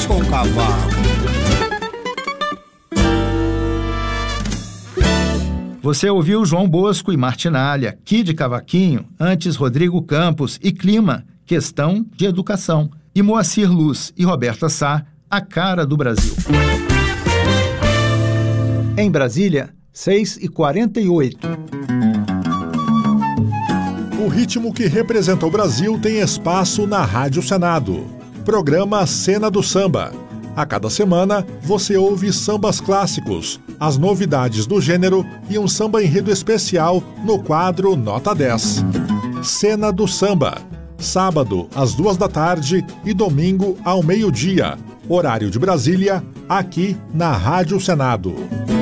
com o cavaco. Você ouviu João Bosco e Martinalha, Kid Cavaquinho, antes Rodrigo Campos e Clima, Questão de Educação, e Moacir Luz e Roberta Sá, A Cara do Brasil. Em Brasília, 6h48. O ritmo que representa o Brasil tem espaço na Rádio Senado. Programa Cena do Samba. A cada semana, você ouve sambas clássicos, as novidades do gênero e um samba enredo especial no quadro Nota 10. Cena do Samba. Sábado, às 14h e domingo, ao meio-dia. Horário de Brasília, aqui na Rádio Senado.